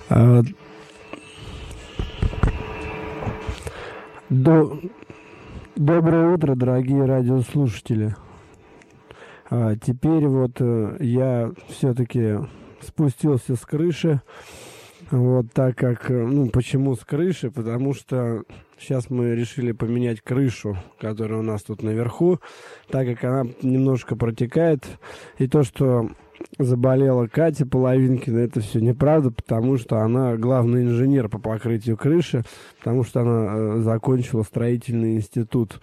А, Доброе утро, дорогие радиослушатели. Теперь вот я все-таки спустился с крыши. Вот так как, почему с крыши? Потому что сейчас мы решили поменять крышу, которая у нас тут наверху, так как она немножко протекает. И то, что заболела Катя Половинкина, это все неправда, потому что она главный инженер по покрытию крыши, потому что она закончила строительный институт.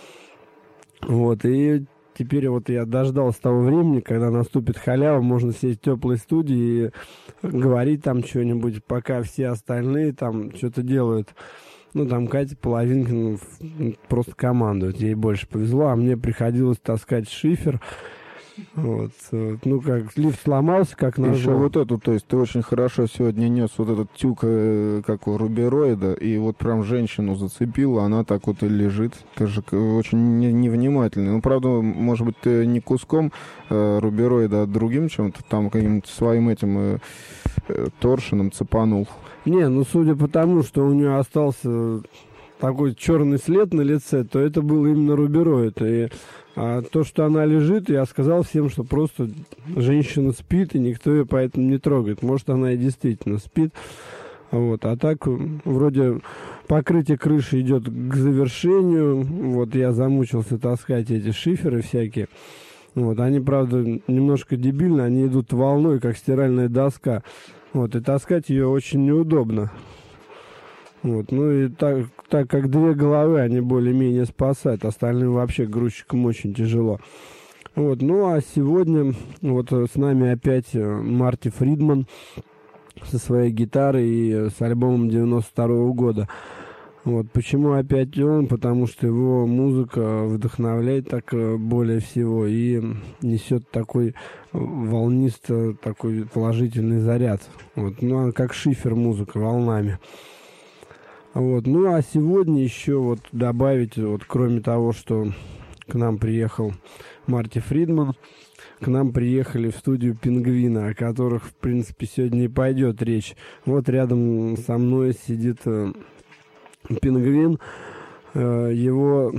Вот, и теперь вот я дождался того времени, когда наступит халява, можно сесть в теплой студии и говорить там что-нибудь, пока все остальные там что-то делают. Там Катя Половинкина просто командует, ей больше повезло, а мне приходилось таскать шифер. Вот, как лифт сломался, как назло. Еще вот эту, то есть ты очень хорошо сегодня нес вот этот тюк, как у рубероида, и вот прям женщину зацепила, она так вот и лежит. Ты же очень невнимательный. Правда, может быть, ты не куском рубероида, а другим чем-то, там каким-то своим этим торшином цепанул. Не, судя по тому, что у нее остался такой черный след на лице, то это был именно рубероид. И то, что она лежит, я сказал всем, что просто женщина спит, и никто ее поэтому не трогает. Может, она и действительно спит. Вот. А так, вроде покрытие крыши идет к завершению. Вот я замучился таскать эти шиферы всякие. Вот. Они, правда, немножко дебильны, они идут волной, как стиральная доска. Вот. И таскать ее очень неудобно. Вот, и так как две головы, они более-менее спасают, остальным вообще грузчикам очень тяжело. Вот, а сегодня вот с нами опять Марти Фридман со своей гитарой и с альбомом 92-го года. Вот, почему опять он? Потому что его музыка вдохновляет так более всего и несет такой волнистый, такой положительный заряд. Вот, как шифер музыка волнами. Вот. А сегодня еще вот добавить, вот кроме того, что к нам приехал Марти Фридман, к нам приехали в студию Пингвина, о которых, в принципе, сегодня и пойдет речь. Вот рядом со мной сидит Пингвин. Его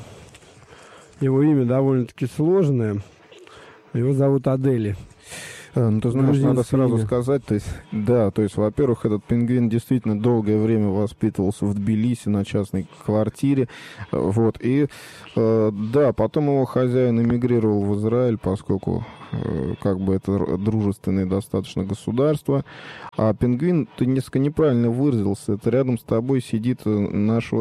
имя довольно-таки сложное. Его зовут Адели. Ты знаешь, надо сразу сказать, то есть, во-первых, этот Пингвин действительно долгое время воспитывался в Тбилиси на частной квартире, вот, и, потом его хозяин эмигрировал в Израиль, поскольку, это дружественное достаточно государство, а Пингвин, ты несколько неправильно выразился, это рядом с тобой сидит наш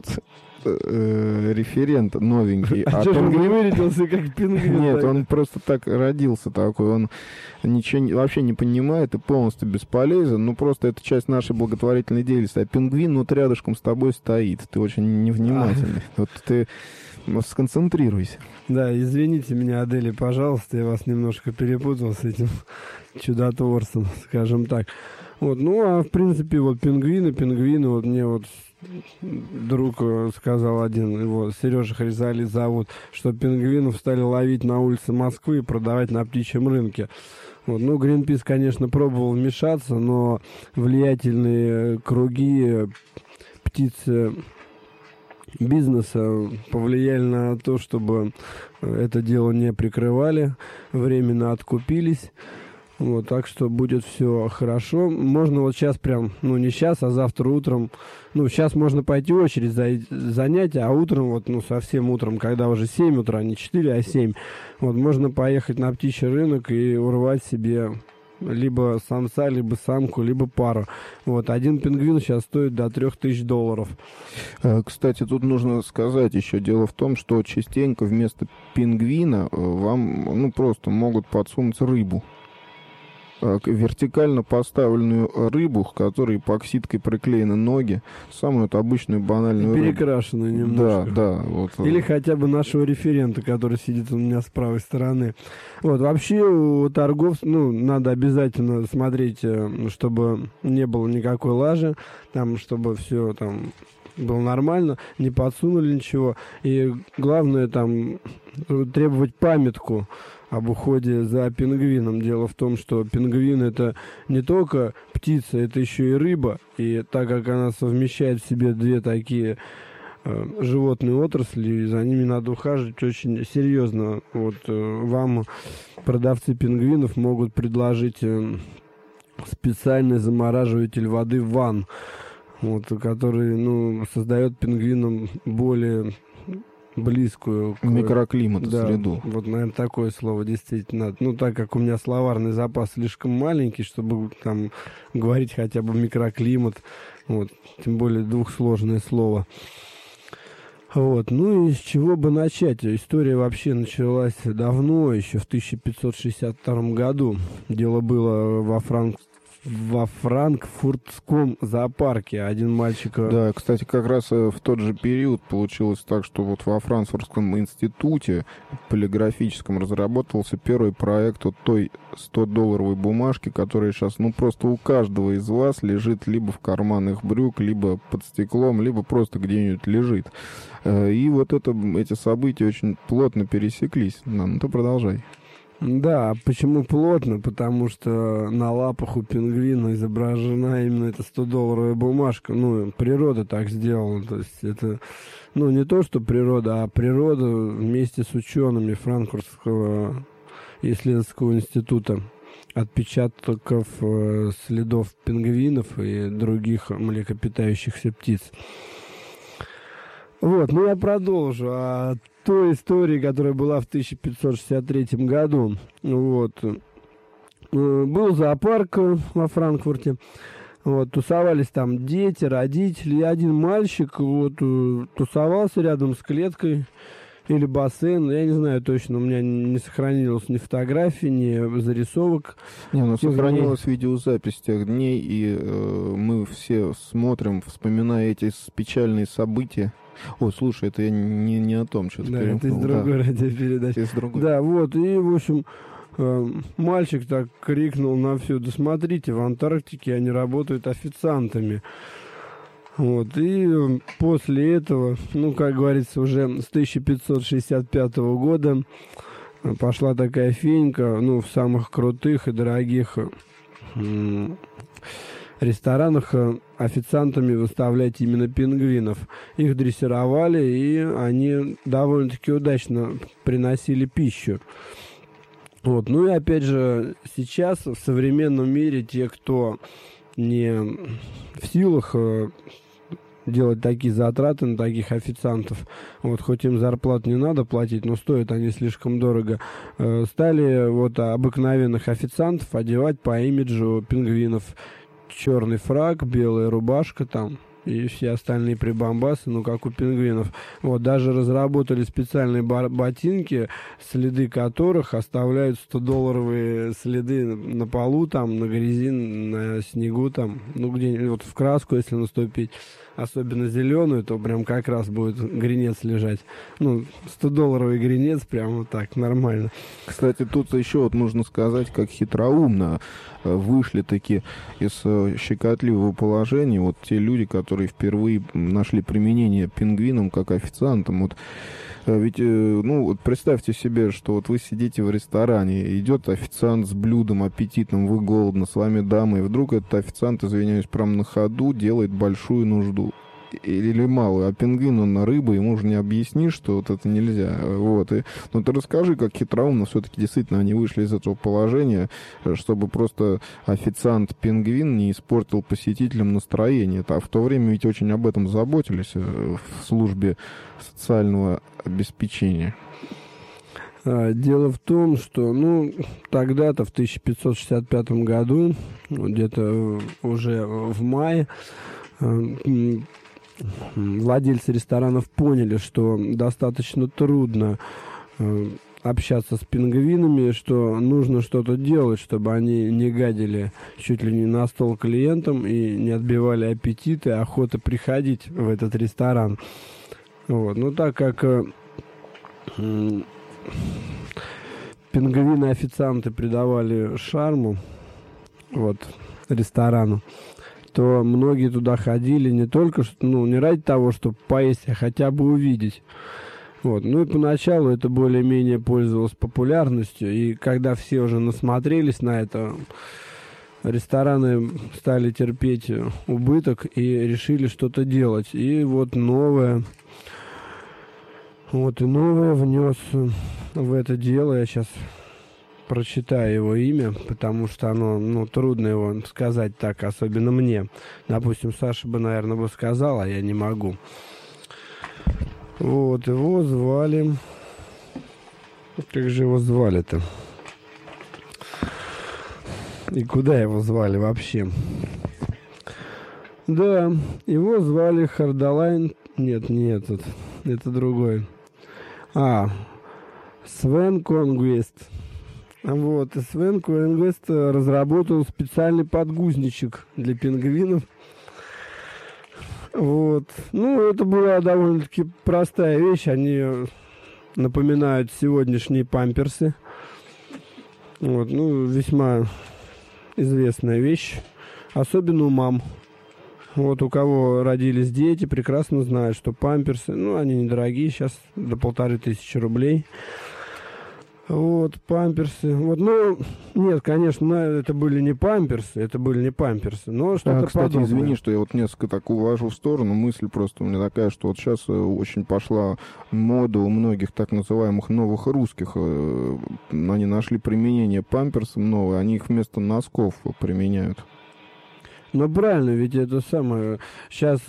референт новенький. А что же он вырядился как пингвин? Нет, он просто так родился такой, он ничего вообще не понимает и полностью бесполезен, просто это часть нашей благотворительной деятельности, а пингвин вот рядышком с тобой стоит, ты очень невнимательный, вот ты сконцентрируйся. Да, извините меня, Адели, пожалуйста, я вас немножко перепутал с этим чудотворцем, скажем так. Вот, а в принципе, вот пингвины, вот мне вот друг сказал один, его Сережа Хризали зовут, что пингвинов стали ловить на улице Москвы и продавать на птичьем рынке. Вот, Гринпис, конечно, пробовал вмешаться, но влиятельные круги птицы бизнеса повлияли на то, чтобы это дело не прикрывали, временно откупились. Вот, так что будет все хорошо. Можно вот сейчас прям, не сейчас, а завтра утром. Сейчас можно пойти в очередь занять, а утром, вот, совсем утром, когда уже 7 утра, не 4, а 7, вот, можно поехать на птичий рынок и урвать себе либо самца, либо самку, либо пару. Вот, один пингвин сейчас стоит до $3000. Кстати, тут нужно сказать еще, дело в том, что частенько вместо пингвина вам, просто могут подсунуть рыбу. Вертикально поставленную рыбу, к которой эпоксидкой приклеены ноги, самую обычную банальную рыбу. Перекрашенную немножко. Да. Вот. Или хотя бы нашего референта, который сидит у меня с правой стороны. Вот, вообще у торговцев, надо обязательно смотреть, чтобы не было никакой лажи, чтобы все было нормально, не подсунули ничего. И главное требовать памятку об уходе за пингвином. Дело в том, что пингвин — это не только птица, это еще и рыба. И так как она совмещает в себе две такие животные отрасли, за ними надо ухаживать очень серьезно. Вот вам продавцы пингвинов могут предложить специальный замораживатель воды ванн, вот, который создает пингвинам более близкую микроклимат, среду. Вот, наверное, такое слово действительно. Так как у меня словарный запас слишком маленький, чтобы там говорить хотя бы микроклимат, вот, тем более двухсложное слово. Вот, и с чего бы начать? История вообще началась давно, еще в 1562 году. Дело было во Франкфуртском зоопарке. Один мальчик... Да, кстати, как раз в тот же период получилось так, что вот во Франкфуртском институте полиграфическом разработался первый проект вот той 100-долларовой бумажки, которая сейчас, просто у каждого из вас лежит либо в карманах брюк, либо под стеклом, либо просто где-нибудь лежит. И вот эти события очень плотно пересеклись. Ты продолжай. Да, почему плотно? Потому что на лапах у пингвина изображена именно эта 100-долларовая бумажка. Природа так сделала. То есть это, не то, что природа, а природа вместе с учеными Франкфуртского исследовательского института отпечатков следов пингвинов и других млекопитающихся птиц. Вот, я продолжу о той истории, которая была в 1563 году. Вот. Был зоопарк во Франкфурте. Вот, тусовались там дети, родители. И один мальчик тусовался рядом с клеткой или бассейн. Я не знаю точно, у меня не сохранилось ни фотографий, ни зарисовок. Сохранилась видеозапись тех дней, и мы все смотрим, вспоминая эти печальные события. О, слушай, это я не о том, что-то перемкнул. Это из другой радиопередачи. Да, вот, и, в общем, мальчик так крикнул на всю: да смотрите, в Антарктике они работают официантами. Вот, и после этого, как говорится, уже с 1565 года пошла такая фенька, в самых крутых и дорогих ресторанах официантами выставлять именно пингвинов. Их дрессировали, и они довольно-таки удачно приносили пищу. Вот. И опять же, сейчас в современном мире те, кто не в силах делать такие затраты на таких официантов, хоть им зарплату не надо платить, но стоят они слишком дорого, стали обыкновенных официантов одевать по имиджу пингвинов. Черный фрак, белая рубашка там и все остальные прибамбасы, как у пингвинов. Вот, даже разработали специальные ботинки, следы которых оставляют 100-долларовые следы на полу, там, на грязи, на снегу, там, где-нибудь в краску, если наступить, особенно зеленую, то прям как раз будет гринец лежать. 100-долларовый гринец, прям так, нормально. Кстати, тут еще нужно сказать, как хитроумно вышли таки из щекотливого положения те люди, которые впервые нашли применение пингвинам как официантам. Ведь, представьте себе, что вы сидите в ресторане, идет официант с блюдом аппетитным, вы голодны, с вами дама, и вдруг этот официант, извиняюсь, прямо на ходу делает большую нужду. Или малую, а пингвин, он рыба, ему уже не объяснишь, что это нельзя. Ты расскажи, как хитроумно все-таки действительно они вышли из этого положения, чтобы просто официант-пингвин не испортил посетителям настроение. А в то время ведь очень об этом заботились в службе социального обеспечения. Дело в том, что, тогда-то, в 1565 году, где-то уже в мае, владельцы ресторанов поняли, что достаточно трудно общаться с пингвинами, что нужно что-то делать, чтобы они не гадили чуть ли не на стол клиентам и не отбивали аппетит и охота приходить в этот ресторан. Так как пингвины-официанты придавали шарму ресторану, то многие туда ходили не только, не ради того, чтобы поесть, а хотя бы увидеть. Вот. Ну и поначалу это более-менее пользовалось популярностью, и когда все уже насмотрелись на это, рестораны стали терпеть убыток и решили что-то делать. И вот новое внес в это дело. Я сейчас прочитаю его имя, потому что оно, трудно его сказать так, особенно мне. Допустим, Саша бы, наверное, бы сказал, а я не могу. Вот, его звали... Как же его звали-то? И куда его звали вообще? Да, его звали Хардалайн... Нет, не этот. Это другой. Свен Конгвест. Вот, и Свен Конгвест разработал специальный подгузничек для пингвинов. Вот. Ну, это была довольно-таки простая вещь. Они напоминают сегодняшние памперсы. Вот, весьма известная вещь. Особенно у мам. Вот, у кого родились дети, прекрасно знают, что памперсы, они недорогие, сейчас до 1500 рублей. Вот, памперсы. Вот, нет, конечно, это были не памперсы, но что-то кстати, подобное. Извини, что я вот несколько так увожу в сторону. Мысль просто у меня такая, что вот сейчас очень пошла мода у многих так называемых новых русских. Они нашли применение памперсам новые, они их вместо носков применяют. Ну, правильно, ведь это самое... Сейчас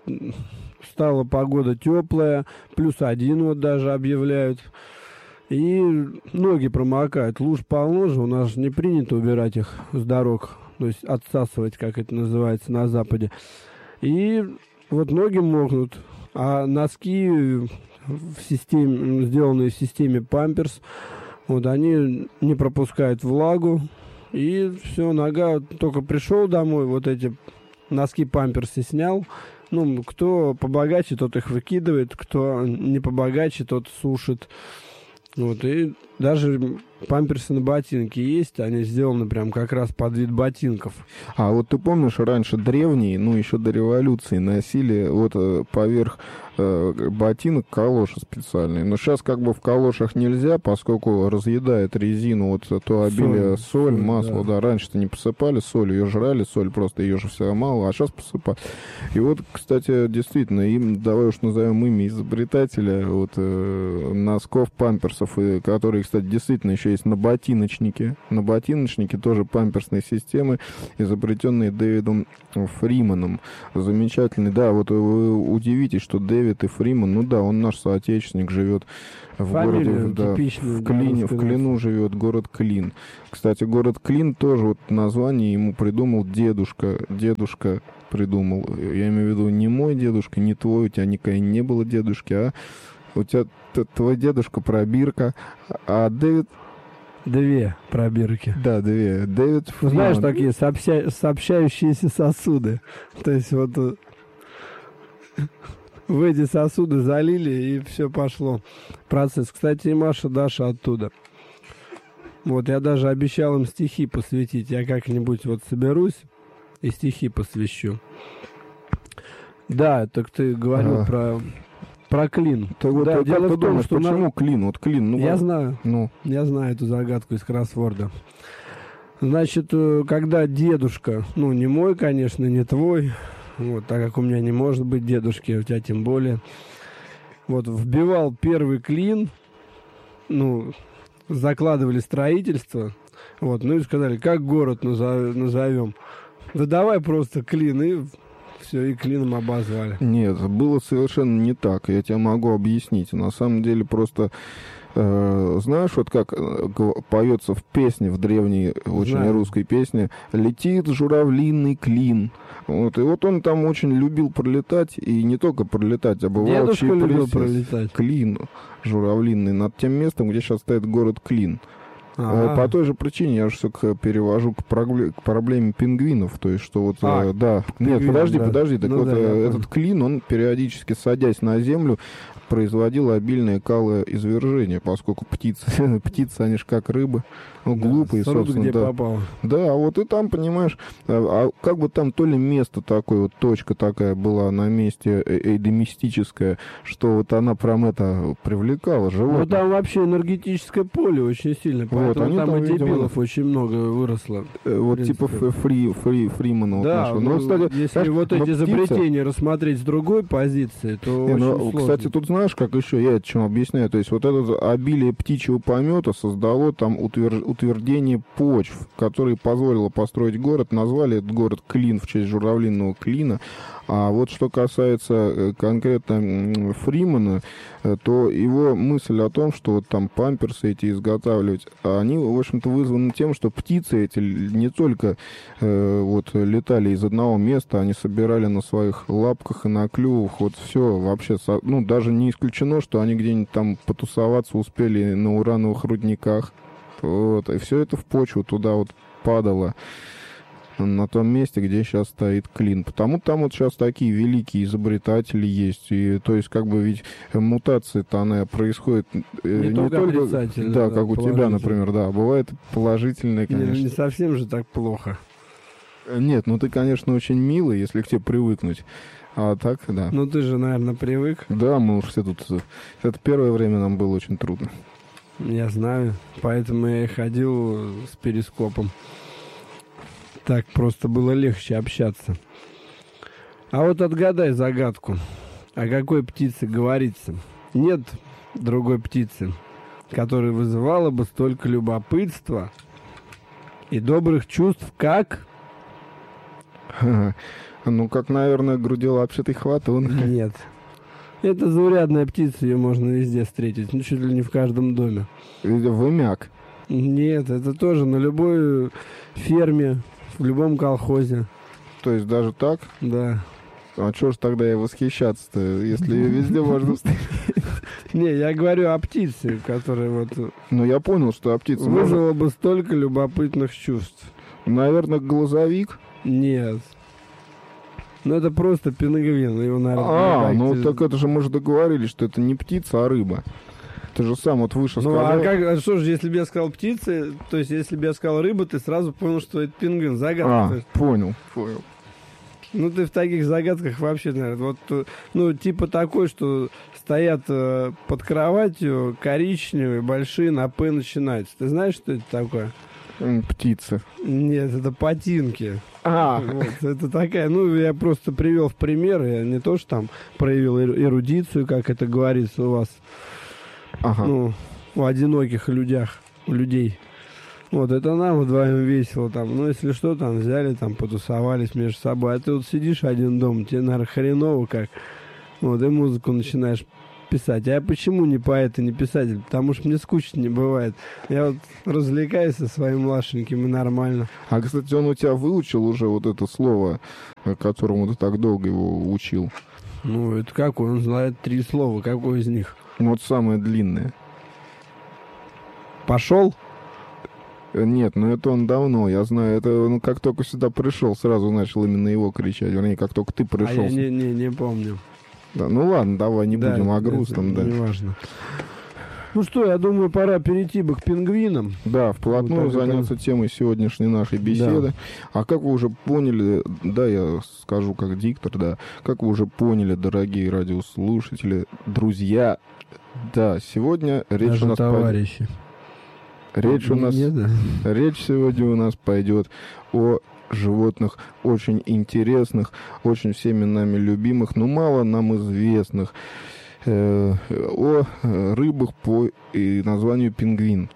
стала погода теплая, +1 вот даже объявляют. И ноги промокают. Луж полно же, у нас же не принято убирать их с дорог. То есть отсасывать, как это называется на Западе. И вот ноги мокнут. А носки, сделанные в системе памперс, вот они не пропускают влагу. И все, нога, только пришел домой, вот эти носки памперсы снял. Кто побогаче, тот их выкидывает, кто не побогаче, тот сушит. Вот, и даже памперсы на ботинки есть, они сделаны прям как раз под вид ботинков. А вот ты помнишь, раньше древние, еще до революции, носили вот поверх ботинок калоши специальные. Но сейчас как бы в калошах нельзя, поскольку разъедает резину вот то обилие соль, масло. Да. Раньше-то не посыпали соль, ее жрали, соль просто, ее же всего мало, а сейчас посыпают. И вот, кстати, действительно, давай уж назовем имя изобретателя носков, памперсов, которые, кстати, действительно еще есть на ботиночнике. На ботиночнике тоже памперсные системы, изобретенные Дэвидом Фриманом. Замечательный. Да, вот вы удивитесь, что Дэвид и Фриман, он наш соотечественник, живет в городе, в Клину живет, город Клин. Кстати, город Клин тоже вот название ему придумал дедушка. Дедушка придумал. Я имею в виду не мой дедушка, не твой, у тебя никогда не было дедушки, а у тебя твой дедушка пробирка, а Дэвид... Две пробирки. Да, две. Дэвид Фриман. Знаешь, такие сообщающиеся сосуды. То есть вот в эти сосуды залили, и все пошло. Процесс. Кстати, и Маша, Даша оттуда. Вот я даже обещал им стихи посвятить. Я как-нибудь вот соберусь и стихи посвящу. Да, так ты говорил про клин. Да, дело в том, что почему клин? Вот клин. Я знаю. Я знаю эту загадку из кроссворда. Значит, когда дедушка, не мой, конечно, не твой, вот, так как у меня не может быть дедушки, у тебя тем более, вот, вбивал первый клин, закладывали строительство, вот, и сказали, как город назовем. Да давай просто клин, и все, и клином обозвали. Нет, было совершенно не так. Я тебе могу объяснить. На самом деле просто... знаешь, вот как поется в песне, в древней очень русской песне, «Летит журавлиный клин». Вот, и вот он там очень любил пролетать, и не только пролетать, а бывало... Дедушка любил пролетать. Клин журавлиный над тем местом, где сейчас стоит город Клин. По той же причине я же все перевожу к проблеме пингвинов. То есть, что вот, да. Нет, подожди. Так этот клин, он периодически, садясь на землю, производил обильное калоизвержение, поскольку птицы, они же как рыбы, глупые, собственно. Где попало. Да, вот и там, понимаешь, как бы там то ли место такое, вот точка такая была на месте эйдемистическая, что вот она прям это привлекала животных. Ну, там вообще энергетическое поле очень сильно, поэтому вот, там и дебилов очень много выросло. Вот типа Фримана. Да, вот нашего. Кстати, если вот эти изобретения рассмотреть с другой позиции, то очень сложно. Кстати, тут знаешь, как еще, я это чем объясняю, то есть вот это обилие птичьего помета создало там утверждение почв, которое позволило построить город. Назвали этот город Клин в честь журавлиного клина. А вот что касается конкретно Фримана, то его мысль о том, что вот там памперсы эти изготавливать, они, в общем-то, вызваны тем, что птицы эти не только вот летали из одного места, они собирали на своих лапках и на клювах вот все вообще, ну, даже не исключено, что они где-нибудь там потусоваться успели на урановых рудниках. Вот, и все это в почву туда вот падало. На том месте, где сейчас стоит Клин. Потому там вот сейчас такие великие изобретатели есть. И, то есть, как бы ведь мутация-то она происходит не только да, как у тебя, например, да. Бывает положительная, конечно. Не совсем же так плохо. Нет, ну ты, конечно, очень милый, если к тебе привыкнуть. А так, да. Ну ты же, наверное, привык. Да, мы уж все тут... Это первое время нам было очень трудно. Я знаю. Поэтому я и ходил с перископом. Так просто было легче общаться. А вот отгадай загадку. О какой птице говорится? Нет другой птицы, которая вызывала бы столько любопытства и добрых чувств, как... Ну, как, наверное, грудилапчатый хватун. Нет. Это заурядная птица, ее можно везде встретить. Ну, чуть ли не в каждом доме. Вымяк. Нет, это тоже на любой ферме, в любом колхозе. То есть даже так? Да. А чё ж тогда и восхищаться-то, если ее везде можно встретить? Не, я говорю о птице, которая вот... Ну, я понял, что о птице... Вызвала бы столько любопытных чувств. Наверное, глазовик? Нет. Ну, это просто пингвин. Его, наверное, ну так это же мы же договорились, что это не птица, а рыба. Ты же сам вот выше сказал. А что же, если бы я сказал птицы, то есть если бы я сказал рыба, ты сразу понял, что это пингвин. Загадка. Понял. Ну, ты в таких загадках вообще, наверное, вот, ну, типа такой, что стоят под кроватью коричневые, большие, на «П» начинаются. Ты знаешь, что это такое? Птицы. Нет, это ботинки. Вот, это такая, ну, я просто привел в пример, я не то, что там проявил эрудицию, как это говорится у вас, ну, у одиноких людей. Вот, это нам вдвоем весело там. Ну, если что, там взяли, там, потусовались между собой. А ты вот сидишь один дома, тебе, наверное, хреново как. Вот, и музыку начинаешь писать. А я почему не поэт и не писатель? Потому что мне скучно не бывает. Я вот развлекаюсь со своим младшеньким, и нормально. А, кстати, он у тебя выучил уже вот это слово, которому ты так долго его учил? Ну, это какое? Он знает 3 слова. Какое из них? Вот самое длинное. Пошел? Нет, ну это он давно, я знаю, это он как только сюда пришел, сразу начал именно его кричать, вернее, как только ты пришел. А я не помню. Да, ну ладно, давай не будем о грустном, да. Не важно. Ну что, я думаю, пора перейти бы к пингвинам. Да, вплотную заняться темой сегодняшней нашей беседы. Да. А как вы уже поняли, да, я скажу как диктор, да, как вы уже поняли, дорогие радиослушатели, друзья, да, сегодня речь даже у нас... товарищи. Речь сегодня у нас пойдет о животных очень интересных, очень всеми нами любимых, но мало нам известных, о рыбах по названию пингвин.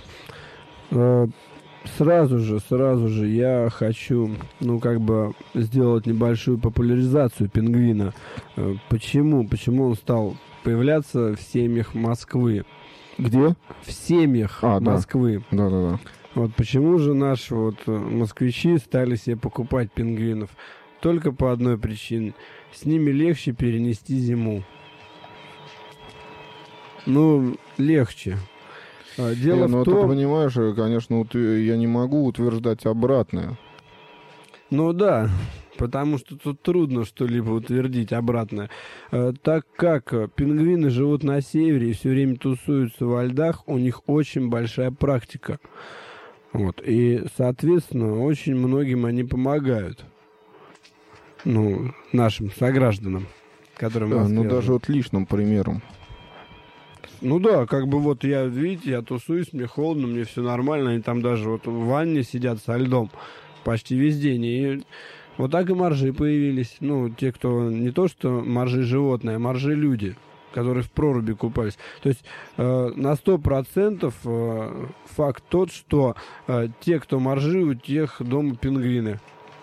Сразу же я хочу, ну, как бы сделать небольшую популяризацию пингвина. Почему? Почему он стал появляться в семьях Москвы? Где? В семьях Москвы. Да. Вот почему же наши вот москвичи стали себе покупать пингвинов? Только по одной причине. С ними легче перенести зиму. Ну, легче. Дело в том... Ты понимаешь, конечно, я не могу утверждать обратное. Ну да, потому что тут трудно что-либо утвердить обратное. Так как пингвины живут на севере и все время тусуются во льдах, у них очень большая практика. Вот. И, соответственно, очень многим они помогают. Ну, нашим согражданам, которым... Да, ну даже вот личным примером. Ну да, как бы вот видите, я тусуюсь, мне холодно, мне все нормально. Они там даже вот в ванне сидят со льдом почти весь день. И вот так и моржи появились. Ну, те, кто не то что моржи животные, а моржи люди, которые в проруби купались. То есть на 100% факт тот, что те, кто моржи, у тех дома пингвины.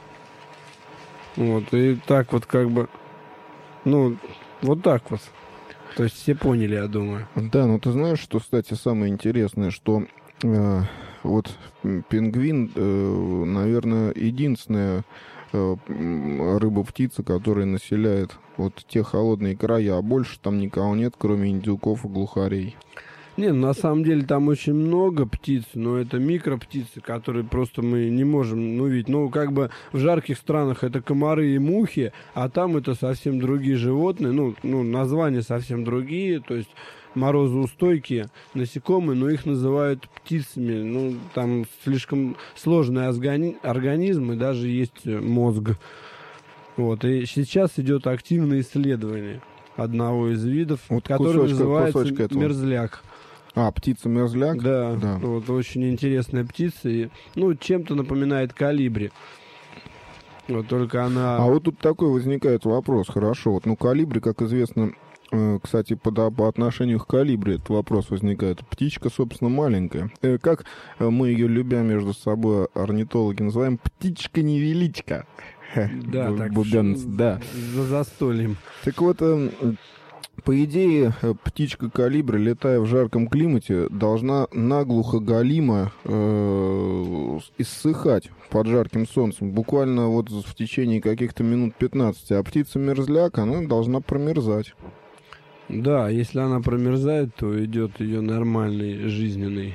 Вот, и так вот как бы, ну, вот так вот. То есть все поняли, я думаю. Да, ну ты знаешь, что, кстати, самое интересное, что вот пингвин, наверное, единственная рыба-птица, которая населяет вот те холодные края, а больше там никого нет, кроме индюков и глухарей. Не, на самом деле там очень много птиц, но это микроптицы, которые просто мы не можем увидеть. Ну, как бы в жарких странах это комары и мухи, а там это совсем другие животные, ну названия совсем другие, то есть морозоустойкие насекомые, но их называют птицами. Ну, там слишком сложный организм, и даже есть мозг. Вот, и сейчас идет активное исследование одного из видов, вот который называется мерзляк. Птица-мерзляк? Да, вот очень интересная птица. И, ну, чем-то напоминает колибри. Вот только она... А вот тут такой возникает вопрос. Хорошо, вот, колибри, как известно, кстати, по отношению к колибри этот вопрос возникает. Птичка, собственно, маленькая. Как мы ее, любя между собой, орнитологи, называем птичка-невеличка. Да, так да. За застольем. Так вот... По идее, птичка колибри, летая в жарком климате, должна наглухо галимо иссыхать под жарким солнцем, буквально вот в течение каких-то минут 15. А птица-мерзляк, она должна промерзать. Да, если она промерзает, то идет ее нормальный жизненный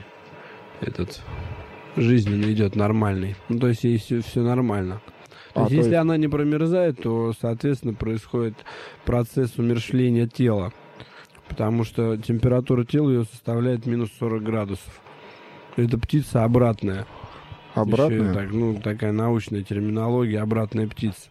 идет нормальный. Ну, то есть ей все нормально. То есть, если она не промерзает, то, соответственно, происходит процесс умерщвления тела. Потому что температура тела ее составляет минус 40 градусов. Это птица обратная. Обратная? Еще, такая научная терминология, обратная птица.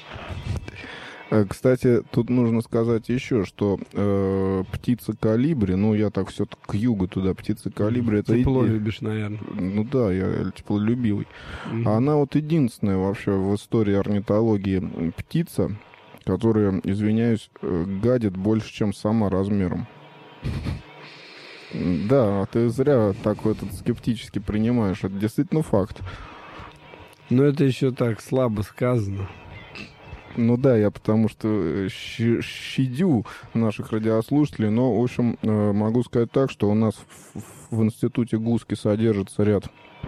Кстати, тут нужно сказать еще, что птица колибри, я так все к югу туда, птица колибри... Тепло любишь, наверное. Ну да, я теплолюбивый. А она вот единственная вообще в истории орнитологии птица, которая, извиняюсь, гадит больше, чем сама размером. Да, ты зря так вот скептически принимаешь. Это действительно факт. Но это еще так слабо сказано. Ну да, я потому что щадю наших радиослушателей, но, в общем, могу сказать так, что у нас в институте Гуски содержится ряд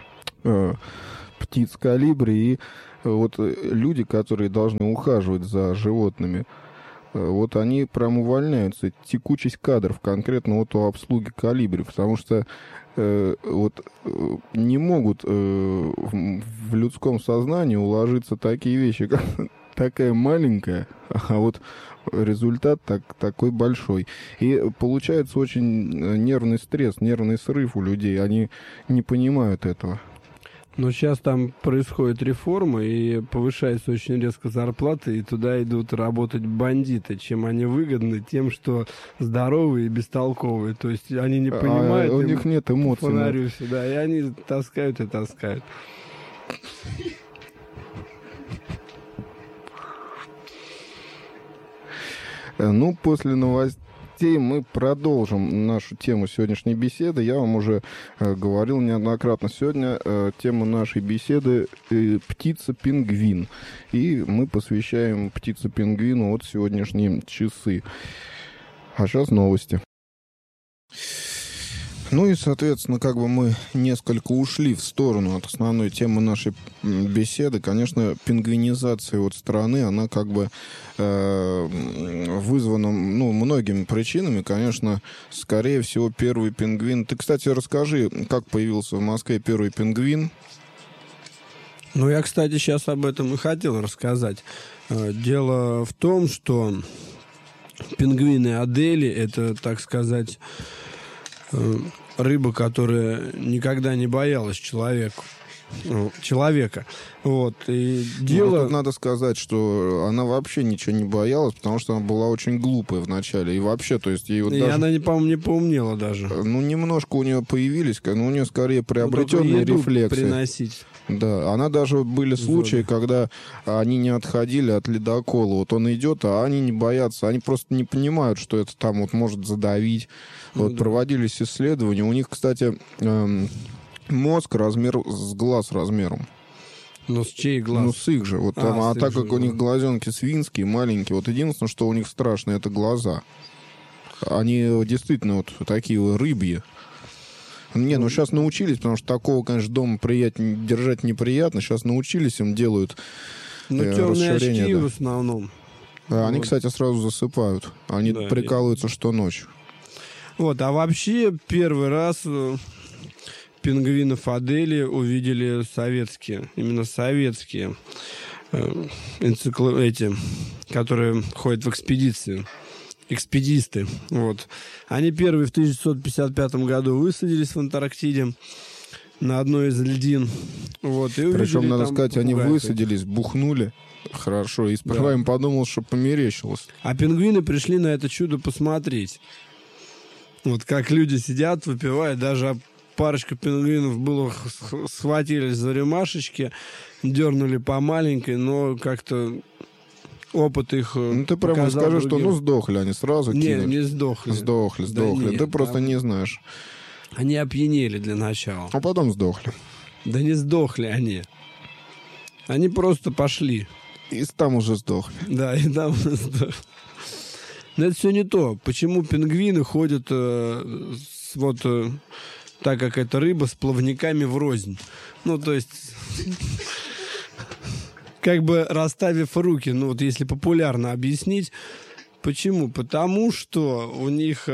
птиц колибри, и вот люди, которые должны ухаживать за животными, вот они прям увольняются. Текучесть кадров конкретно вот у обслуги колибри, потому что вот не могут в людском сознании уложиться такие вещи, как такая маленькая, а вот результат такой большой. И получается очень нервный стресс, нервный срыв у людей. Они не понимают этого. Но сейчас там происходит реформа, и повышается очень резко зарплата, и туда идут работать бандиты. Чем они выгодны? Тем, что здоровые и бестолковые. То есть они не понимают... у них нет эмоций. Да, и они таскают и таскают. После новостей мы продолжим нашу тему сегодняшней беседы. Я вам уже говорил неоднократно. Сегодня тема нашей беседы птица-пингвин. И мы посвящаем птице-пингвину вот сегодняшние часы. А сейчас новости. Ну и, соответственно, как бы мы несколько ушли в сторону от основной темы нашей беседы. Конечно, пингвинизация вот страны, она как бы вызвана многими причинами. Конечно, скорее всего, первый пингвин... Ты, кстати, расскажи, как появился в Москве первый пингвин? Ну, я, кстати, сейчас об этом и хотел рассказать. Дело в том, что пингвины Адели — это, так сказать, рыба, которая никогда не боялась человека. Вот. И дело... Тут надо сказать, что она вообще ничего не боялась, потому что она была очень глупая вначале. И вообще, то есть... Ей вот даже... она, по-моему, не поумнела даже. Ну, немножко у нее появились, но у нее скорее приобретенные рефлексы. Приносить. Да, она даже были случаи, когда они не отходили от ледокола. Вот он идет, а они не боятся. Они просто не понимают, что это там вот может задавить. Вот проводились исследования. У них, кстати, мозг размер с глаз размером. Ну, с чей глаз? Ну, с их же. Вот там, так как у них глазенки свинские, маленькие, вот единственное, что у них страшно, это глаза. Они действительно вот такие рыбьи. Не, ну сейчас научились, потому что такого, конечно, дома держать неприятно. Сейчас научились, им делают темные очки в основном. Они, кстати, сразу засыпают. Они прикалываются, что ночью. Вот, а вообще первый раз пингвинов Адели увидели именно советские которые ходят в экспедисты. Вот. Они первые в 1955 году высадились в Антарктиде на одной из льдин. Вот, и причем, надо сказать, они высадились, бухнули хорошо, и сперва им подумал, что померещилось. А пингвины пришли на это чудо посмотреть. Вот как люди сидят, выпивают, даже парочка пингвинов было, схватились за рюмашечки, дернули по маленькой, но как-то опыт их... Ну, ты прямо скажи, что сдохли они сразу. Не сдохли. Сдохли. Нет, ты просто не знаешь. Они опьянели для начала. А потом сдохли. Да не сдохли они. Они просто пошли. И там уже сдохли. Да, и там уже сдохли. Но это все не то. Почему пингвины ходят так как это рыба, с плавниками врознь? Ну, то есть... Как бы расставив руки, если популярно объяснить. Почему? Потому что у них,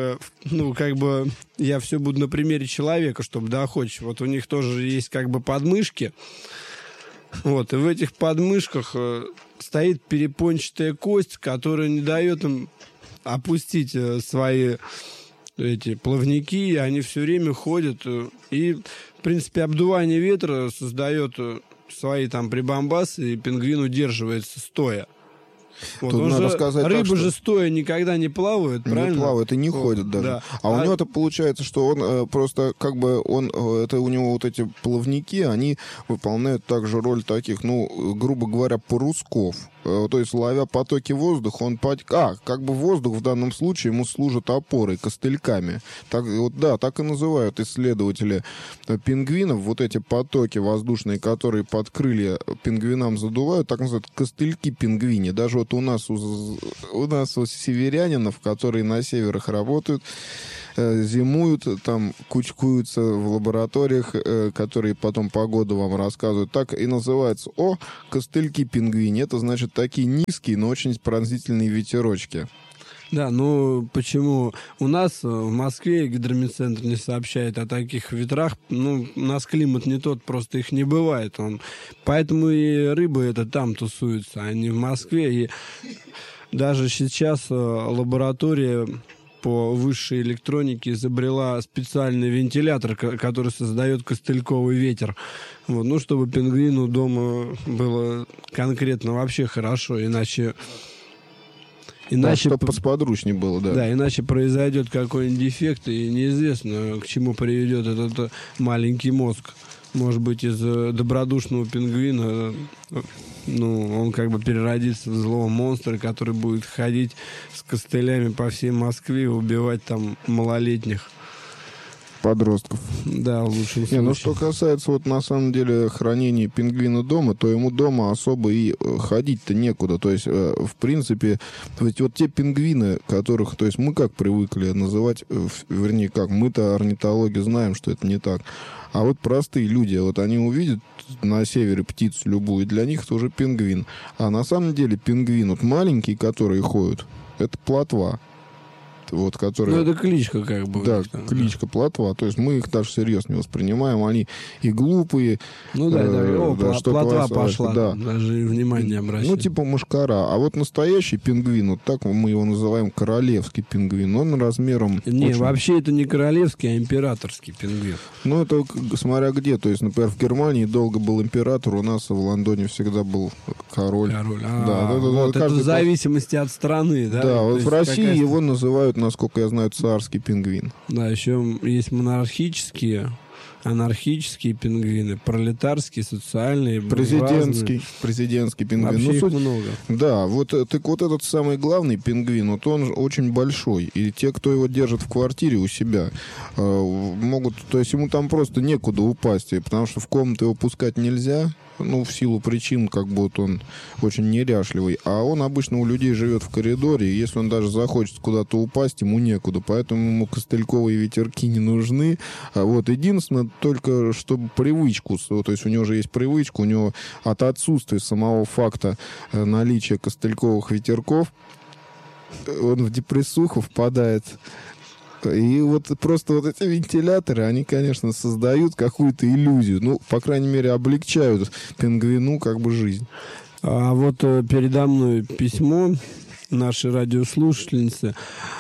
я все буду на примере человека, чтобы доходчиво. Вот у них тоже есть как бы подмышки. Вот, и в этих подмышках стоит перепончатая кость, которая не дает им опустить свои эти плавники, и они все время ходят. И, в принципе, обдувание ветра создает свои там прибамбасы, и пингвин удерживается стоя. Вот. Тут надо сказать рыбы так, что... же стоя никогда не плавают, правильно? Не плавают и не ходят даже. Да. А у него-то получается, что он просто это у него вот эти плавники, они выполняют также роль таких, грубо говоря, парусков. То есть, ловя потоки воздуха, как бы воздух в данном случае ему служит опорой, костыльками. Так и называют исследователи пингвинов. Вот эти потоки воздушные, которые под крылья пингвинам задувают, так называют костыльки пингвини. Даже вот у нас у северянинов, которые на северах работают, зимуют, там кучкуются в лабораториях, которые потом погоду вам рассказывают. Так и называется. Костыльки пингвини. Это значит такие низкие, но очень пронзительные ветерочки. Да, почему? У нас в Москве гидрометцентр не сообщает о таких ветрах. У нас климат не тот, просто их не бывает. Поэтому и рыбы это там тусуются, а не в Москве. И даже сейчас лаборатория по высшей электронике изобрела специальный вентилятор, который создает костыльковый ветер. Вот, чтобы пингвину дома было конкретно вообще хорошо, иначе чтобы посподручнее было, да. Да, иначе произойдет какой-нибудь дефект, и неизвестно, к чему приведет этот маленький мозг. Может быть, из добродушного пингвина, он как бы переродится в злого монстра, который будет ходить с костылями по всей Москве и убивать там малолетних. подростков. Да, в лучшем случае. Ну, что касается, вот, на самом деле, хранения пингвина дома, то ему дома особо и ходить-то некуда. То есть, в принципе, ведь вот те пингвины, которых, то есть, мы как привыкли называть, вернее, как, мы-то орнитологи знаем, что это не так. А вот простые люди, вот они увидят на севере птицу любую, и для них это уже пингвин. А на самом деле пингвин, вот маленькие, которые ходят, это плотва. Вот, которые... Ну, это кличка как бы. Да, кличка, плотва. То есть мы их даже серьезно не воспринимаем. Они и глупые. Ну да, плотва пошла. Да. Даже внимания не обращаем. Ну, типа мошкара. А вот настоящий пингвин, вот так мы его называем, королевский пингвин, он размером... Не, вообще это не королевский, а императорский пингвин. Ну, это смотря где. То есть, например, в Германии долго был император, у нас в Лондоне всегда был король. Да, вот это в зависимости от страны, да? Да, вот в России его называют, насколько я знаю, царский пингвин. Да, еще есть монархические, анархические пингвины, пролетарские, социальные, президентский пингвин. Вообще их много. Да, вот этот самый главный пингвин, вот он очень большой. И те, кто его держит в квартире у себя, могут, то есть ему там просто некуда упасть, потому что в комнату его пускать нельзя. Ну, в силу причин, как будто он очень неряшливый. А он обычно у людей живет в коридоре, и если он даже захочет куда-то упасть, ему некуда. Поэтому ему костыльковые ветерки не нужны. Вот. Единственное, только чтобы привычку, то есть у него же есть привычка, у него от отсутствия самого факта наличия костыльковых ветерков, он в депрессуху впадает. И вот просто вот эти вентиляторы, они, конечно, создают какую-то иллюзию. Ну, по крайней мере, облегчают пингвину как бы жизнь. А вот передо мной письмо нашей радиослушательницы,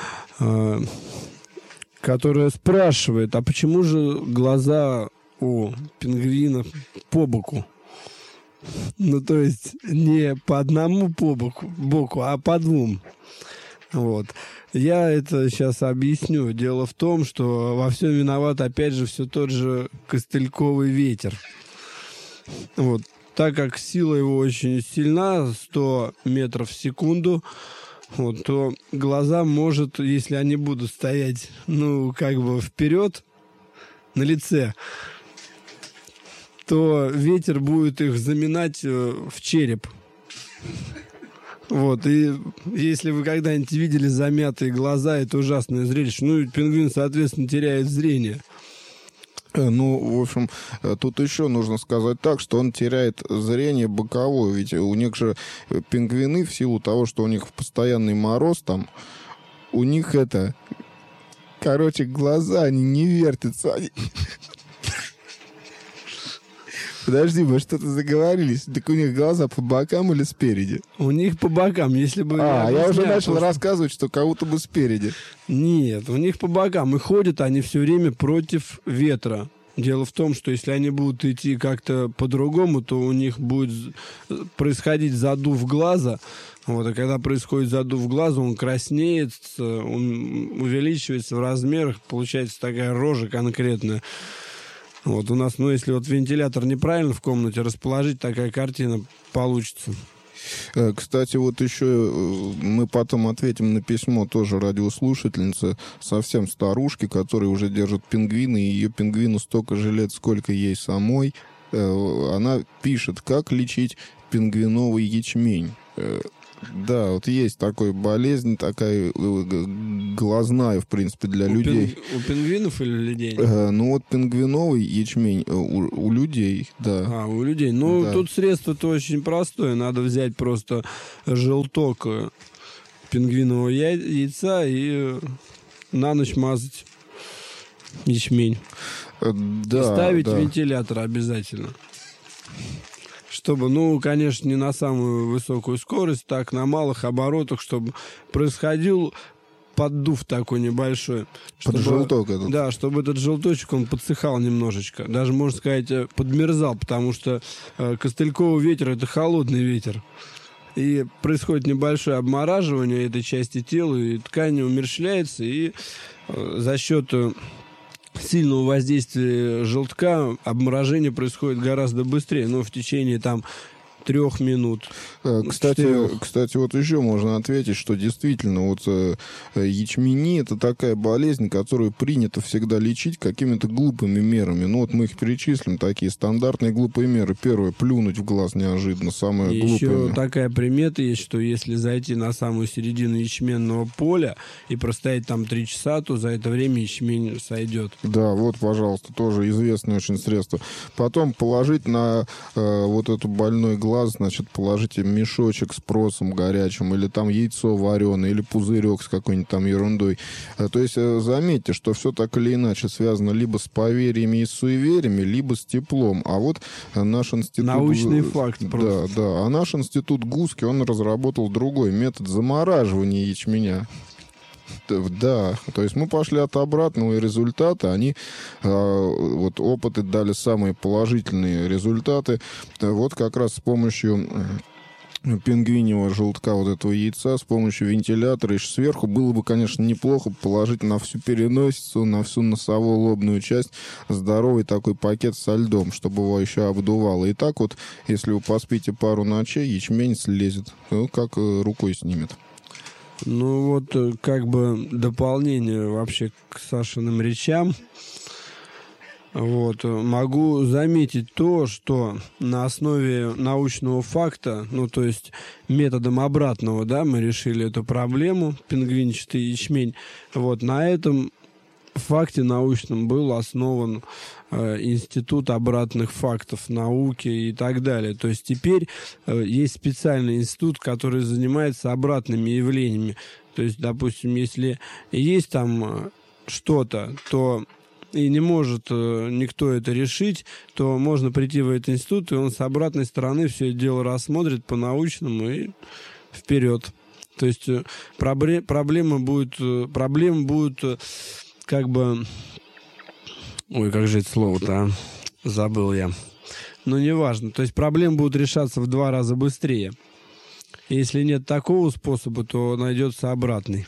которая спрашивает, а почему же глаза у пингвинов по боку? Ну, то есть не по одному боку, а по двум. Вот. Я это сейчас объясню. Дело в том, что во всем виноват, опять же, все тот же костыльковый ветер. Вот. Так как сила его очень сильна, 100 метров в секунду, вот, то глаза может, если они будут стоять, ну, как бы вперед, на лице, то ветер будет их заминать в череп. Вот, и если вы когда-нибудь видели замятые глаза, это ужасное зрелище. Ну, пингвин, соответственно, теряет зрение. Ну, в общем, тут еще нужно сказать так, что он теряет зрение боковое. Ведь у них же пингвины, в силу того, что у них постоянный мороз там, у них это... Короче, глаза, они не вертятся. Подожди, мы что-то заговорились. Так у них глаза по бокам или спереди? У них по бокам, если бы... я уже начал рассказывать, что кого-то бы спереди. Нет, у них по бокам. И ходят они все время против ветра. Дело в том, что если они будут идти как-то по-другому, то у них будет происходить задув глаза. Вот, а когда происходит задув глаза, он краснеет, он увеличивается в размерах, получается такая рожа конкретная. Вот у нас, ну, если вот вентилятор неправильно в комнате расположить, такая картина получится. Кстати, вот еще мы потом ответим на письмо тоже радиослушательницы, совсем старушки, которая уже держит пингвины, и ее пингвину столько же лет, сколько ей самой. Она пишет, как лечить пингвиновый ячмень. Да, вот есть такая болезнь, такая глазная, в принципе, для людей. У пингвинов или людей? Ну, вот пингвиновый ячмень у людей, да. У людей. Ну, да. Тут средство-то очень простое. Надо взять просто желток пингвинового яйца и на ночь мазать ячмень. Да, и ставить вентилятор обязательно. Чтобы, ну, конечно, не на самую высокую скорость, так, на малых оборотах, чтобы происходил поддув такой небольшой. Под желток этот. Да, чтобы этот желточек, он подсыхал немножечко. Даже, можно сказать, подмерзал, потому что костыльковый ветер — это холодный ветер. И происходит небольшое обмораживание этой части тела, и ткань умерщвляется, и за счет сильного воздействия желтка обморожение происходит гораздо быстрее. Но в течение там 3 минут. Кстати, вот еще можно ответить, что действительно вот ячмени — это такая болезнь, которую принято всегда лечить какими-то глупыми мерами. Ну вот мы их перечислим, такие стандартные глупые меры. Первое — плюнуть в глаз неожиданно, самое глупое. Еще такая примета есть, что если зайти на самую середину ячменного поля и простоять там 3 часа, то за это время ячмень сойдет. Да, вот, пожалуйста, тоже известное очень средство. Потом положить на вот эту больной глаз, значит, положите мешочек с просом горячим, или там яйцо вареное, или пузырек с какой-нибудь там ерундой. То есть заметьте, что все так или иначе связано либо с поверьями и суевериями, либо с теплом. А вот наш институт... Научный факт просто. Да. А наш институт Гуски, он разработал другой метод замораживания ячменя. Да, то есть мы пошли от обратного, и результаты, они, вот опыты дали самые положительные результаты. Вот как раз с помощью пингвиньего желтка вот этого яйца, с помощью вентилятора, и сверху было бы, конечно, неплохо положить на всю переносицу, на всю носовую лобную часть здоровый такой пакет со льдом, чтобы его еще обдувало. И так вот, если вы поспите пару ночей, ячмень слезет, ну, как рукой снимет. Ну вот, как бы дополнение вообще к Сашиным речам. Вот, могу заметить то, что на основе научного факта, ну то есть методом обратного, да, мы решили эту проблему, пингвинчатый ячмень. Вот, на этом факте научном был основан институт обратных фактов науки и так далее. То есть теперь есть специальный институт, который занимается обратными явлениями. То есть, допустим, если есть там что-то, то и не может никто это решить, то можно прийти в этот институт, и он с обратной стороны все это дело рассмотрит по-научному и вперед. То есть проблема будет как бы... Ой, как же это слово-то, а? Забыл я. Но неважно. То есть проблемы будут решаться в 2 раза быстрее. Если нет такого способа, то найдется обратный.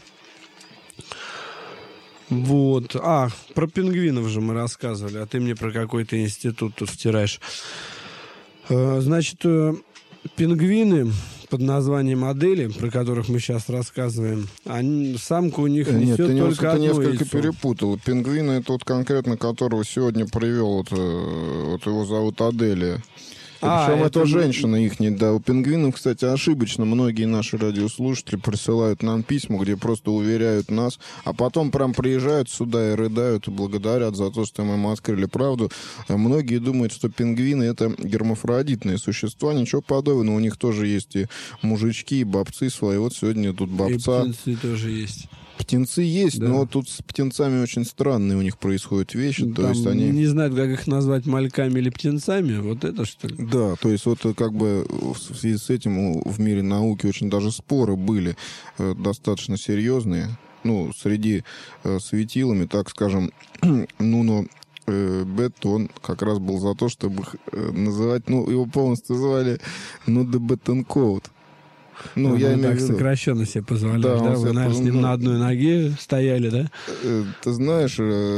Вот. Про пингвинов же мы рассказывали, а ты мне про какой-то институт тут втираешь. Значит, пингвины под названием Адели, про которых мы сейчас рассказываем, самка у них несет только одно яйцо. Ты несколько перепутал. Пингвины — это вот конкретно которого сегодня привел, вот его зовут Аделия. Причем это женщина их не... Да, у пингвинов, кстати, ошибочно многие наши радиослушатели присылают нам письма, где просто уверяют нас, а потом прям приезжают сюда и рыдают, и благодарят за то, что мы им открыли правду. Многие думают, что пингвины — это гермафродитные существа. Ничего подобного. У них тоже есть и мужички, и бабцы свои. Вот сегодня тут бабца. И птенцы тоже есть. Птенцы есть, да. Но тут с птенцами очень странные у них происходят вещи. Там то есть они не знают, как их назвать, мальками или птенцами. Вот это что ли? Да, то есть вот как бы в связи с этим в мире науки очень даже споры были достаточно серьезные. Ну, среди светилами, так скажем, Нуно Бет, он как раз был за то, чтобы их называть, ну, его полностью называли Нуде Беттенкоут. Ну, я имею в виду... сокращенно себе позволяешь, да? Вы, наверное, с ним на одной ноге стояли, да? Ты знаешь,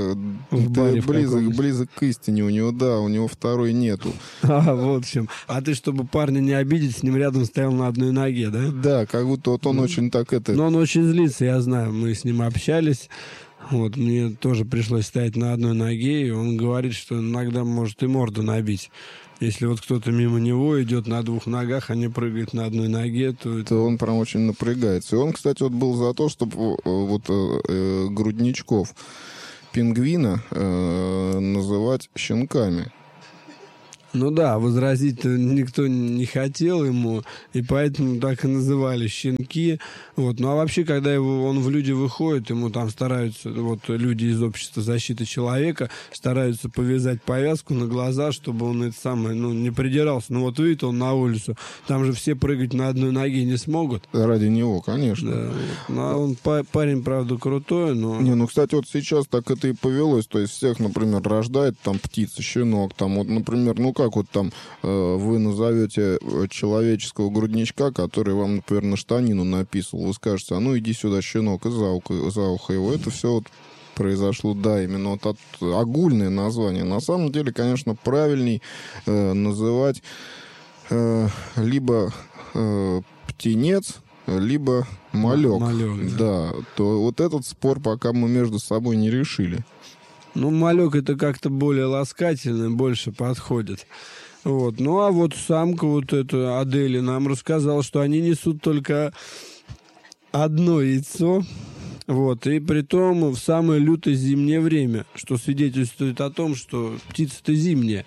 близок к истине у него, да, у него второй нету. Вот в чем. А ты, чтобы парня не обидеть, с ним рядом стоял на одной ноге, да? Да, как будто вот он очень так это... Но он очень злится, я знаю, мы с ним общались. Вот, мне тоже пришлось стоять на одной ноге, и он говорит, что иногда может и морду набить. Если вот кто-то мимо него идет на 2 ногах, а не прыгает на одной ноге, то он прям очень напрягается. И он, кстати, вот был за то, чтобы грудничков пингвина называть щенками. Ну да, возразить никто не хотел ему, и поэтому так и называли щенки. Вот. Ну а вообще, когда он в люди выходит, ему там стараются, вот люди из общества защиты человека, стараются повязать повязку на глаза, чтобы он это самое, не придирался. Ну вот выйдет он на улицу, там же все прыгать на одной ноге не смогут. Ради него, конечно. Да. Ну а он парень, правда, крутой, но... Кстати, вот сейчас так это и повелось. То есть всех, например, рождает там птица, щенок, там вот, например, как вот там вы назовете человеческого грудничка, который вам, например, на штанину написал, вы скажете, иди сюда, щенок, и за ухо его. Это все вот произошло, да, именно вот от огульное название. На самом деле, конечно, правильней называть либо птенец, либо малек. Да, то вот этот спор пока мы между собой не решили. Ну, малек это как-то более ласкательно, больше подходит. Вот. Ну, а вот самка вот эта Адели нам рассказала, что они несут только одно яйцо. Вот. И притом в самое лютое зимнее время, что свидетельствует о том, что птица-то зимняя.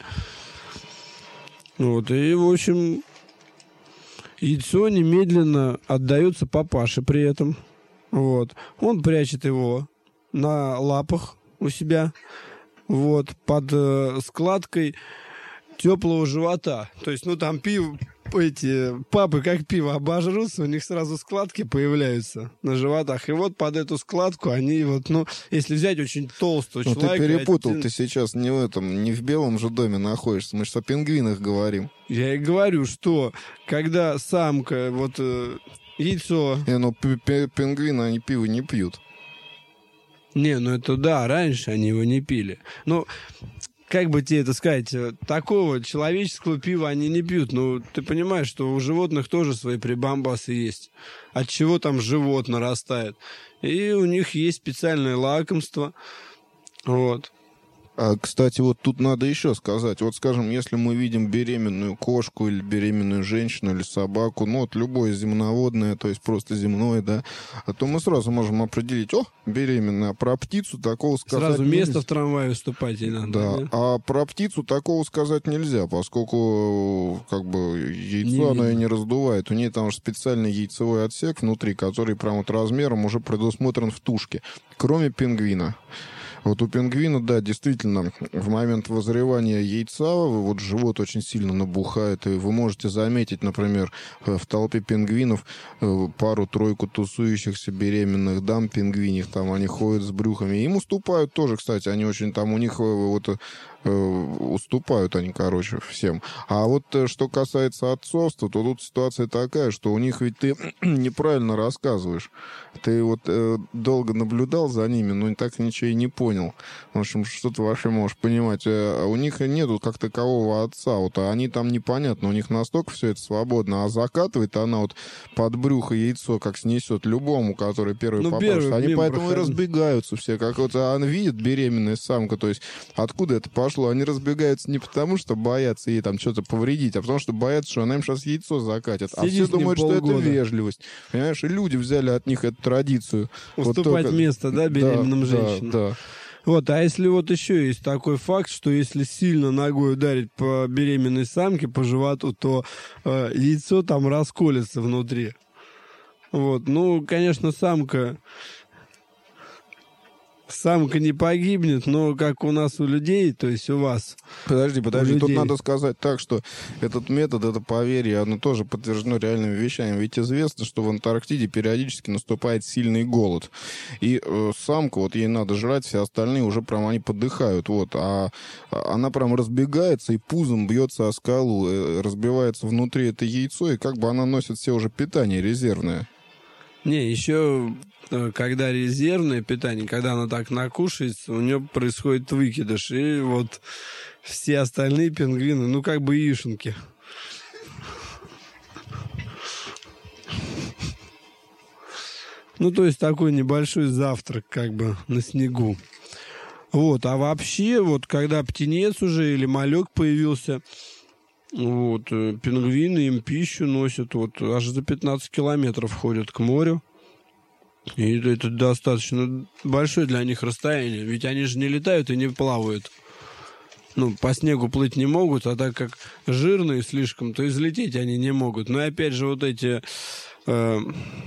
Вот. И, в общем, яйцо немедленно отдается папаше при этом. Вот. Он прячет его на лапах у себя, вот, под складкой теплого живота. То есть, ну, там эти папы как пиво обожрутся, у них сразу складки появляются на животах. И вот под эту складку они вот, ну, если взять очень толстого человека... Ты перепутал, ты сейчас не в Белом же доме находишься, мы же о пингвинах говорим. Я и говорю, что когда самка, вот, яйцо... Пингвины, они пиво не пьют. Не, ну это да, раньше они его не пили. Ну, как бы тебе это сказать, такого человеческого пива они не пьют. Ну, ты понимаешь, что у животных тоже свои прибамбасы есть. От чего там живот нарастает. И у них есть специальное лакомство. Вот. Кстати, вот тут надо еще сказать. Вот, скажем, если мы видим беременную кошку или беременную женщину или собаку, ну, вот любое земноводное, то есть просто земное, да, то мы сразу можем определить, беременная. А про птицу такого сказать сразу нельзя. Место в трамвае уступать ей надо. Да, а про птицу такого сказать нельзя, поскольку как бы яйцо оно и не раздувает. У нее там же специальный яйцевой отсек внутри, который прям вот размером уже предусмотрен в тушке, кроме пингвина. Вот у пингвина, да, действительно, в момент вызревания яйца вот живот очень сильно набухает, и вы можете заметить, например, в толпе пингвинов пару-тройку тусующихся беременных дам пингвиних, там они ходят с брюхами, им уступают тоже, кстати, они очень там, у них вот уступают они, короче, всем. А вот что касается отцовства, то тут ситуация такая, что у них ведь ты неправильно рассказываешь. Ты вот долго наблюдал за ними, но так ничего и не понял. В общем, что ты вообще можешь понимать? У них нету как такового отца, вот, а они там непонятно, у них настолько все это свободно, а закатывает она вот под брюхо яйцо, как снесет любому, который первый попался. Они поэтому и разбегаются все, как вот она видит беременная самка, то есть откуда это пошло? Они разбегаются не потому, что боятся ей там что-то повредить, а потому что боятся, что она им сейчас яйцо закатит. А все думают, что это вежливость. Понимаешь, и люди взяли от них эту традицию. Уступать вот место, да, беременным женщинам. Да. Вот, а если вот еще есть такой факт, что если сильно ногой ударить по беременной самке, по животу, то яйцо там расколется внутри. Вот, ну, конечно, самка не погибнет, но как у нас у людей, то есть у вас. Подожди, тут надо сказать так, что этот метод, это поверье, оно тоже подтверждено реальными вещами. Ведь известно, что в Антарктиде периодически наступает сильный голод. И самка, вот ей надо жрать, все остальные уже прям они подыхают. Вот, а она прям разбегается и пузом бьется о скалу, разбивается внутри это яйцо, и как бы она носит все уже питание резервное. Не, еще когда резервное питание, когда она так накушается, у нее происходит выкидыш. И вот все остальные пингвины, ну, как бы яишенки. Ну, то есть такой небольшой завтрак, как бы, на снегу. Вот, а вообще, вот, когда птенец уже или малек появился, вот, пингвины им пищу носят, вот, аж за 15 километров ходят к морю. И это достаточно большое для них расстояние, ведь они же не летают и не плавают. Ну, по снегу плыть не могут, а так как жирные слишком, то и взлететь они не могут. Но и опять же вот эти